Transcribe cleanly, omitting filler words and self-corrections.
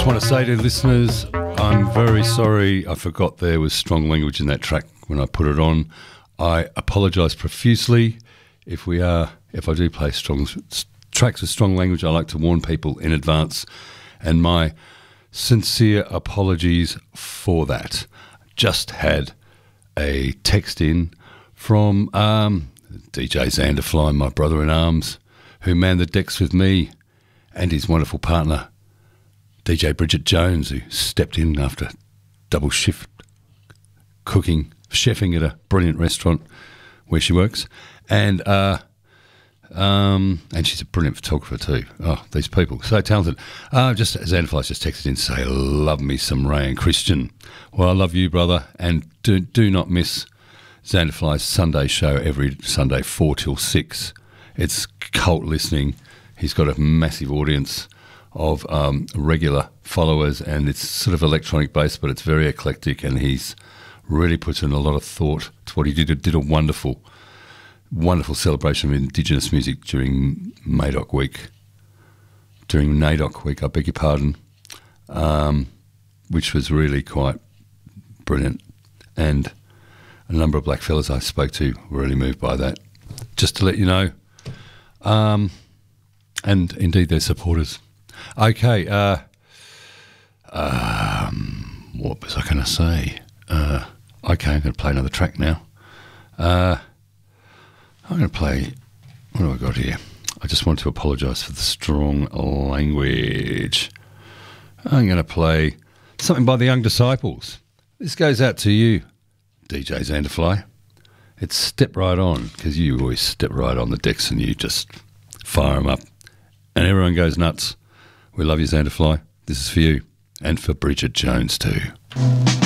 just want to say to listeners, I'm very sorry. I forgot there was strong language in that track when I put it on. I apologise profusely. If I do play tracks with strong language, I like to warn people in advance, and my sincere apologies for that. Just had a text in from DJ Xanderfly, my brother-in-arms, who manned the decks with me, and his wonderful partner, DJ Bridget Jones, who stepped in after double shift chefing at a brilliant restaurant where she works, and she's a brilliant photographer too. Oh, these people, so talented. Just Xanderfly's just texted in to say, love me some Ray and Christian. Well, I love you, brother, and do not miss Xanderfly's Sunday show every Sunday, 4 till 6. It's cult listening. He's got a massive audience of regular followers, and it's sort of electronic based, but it's very eclectic, and he's really puts in a lot of thought to what he did. Did a wonderful celebration of Indigenous music during NAIDOC week, I beg your pardon, which was really quite brilliant, and a number of black fellas I spoke to were really moved by that. Just to let you know, and indeed their supporters. Okay, what was I going to say? Okay, I'm going to play another track now. I'm going to play, what have I got here? I just want to apologise for the strong language. I'm going to play something by the Young Disciples. This goes out to you, DJ Xanderfly. It's Step Right On, because you always step right on the decks and you just fire them up. And everyone goes nuts. We love you, Xanderfly. This is for you. And for Bridget Jones too.